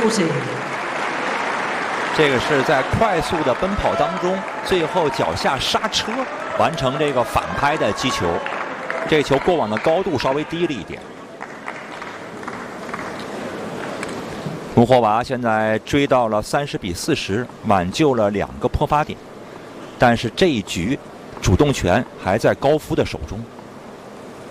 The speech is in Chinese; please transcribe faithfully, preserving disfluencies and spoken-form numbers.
Chelsea。 这个是在快速的奔跑当中，最后脚下刹车，完成这个反拍的击球。这个球过往的高度稍微低了一点。穆霍娃现在追到了三十比四十，挽救了两个破发点，但是这一局主动权还在高夫的手中。